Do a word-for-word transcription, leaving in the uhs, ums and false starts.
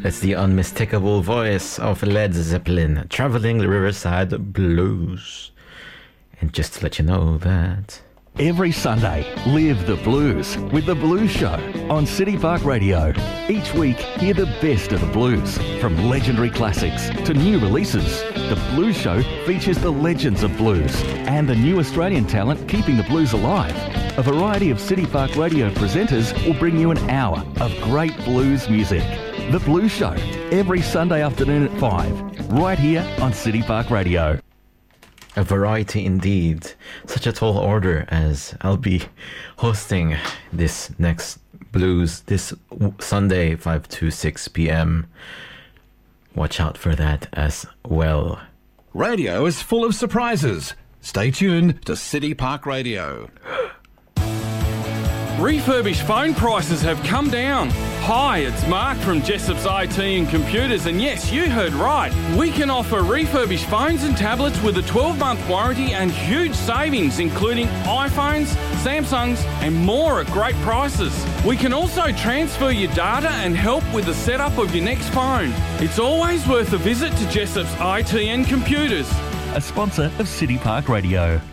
It's the unmistakable voice of Led Zeppelin, Traveling the Riverside Blues. And just to let you know that... Every Sunday, live the blues with The Blues Show on City Park Radio. Each week, hear the best of the blues, from legendary classics to new releases. The Blues Show features the legends of blues and the new Australian talent keeping the blues alive. A variety of City Park Radio presenters will bring you an hour of great blues music. The Blues Show, every Sunday afternoon at five, right here on City Park Radio. A variety indeed. Such a tall order, as I'll be hosting this next blues this Sunday, five to six p.m. Watch out for that as well. Radio is full of surprises. Stay tuned to City Park Radio. Refurbished phone prices have come down. Hi, it's Mark from Jessop's I T and Computers, and yes, you heard right. We can offer refurbished phones and tablets with a twelve-month warranty and huge savings, including iPhones, Samsungs, and more at great prices. We can also transfer your data and help with the setup of your next phone. It's always worth a visit to Jessop's I T and Computers. A sponsor of City Park Radio.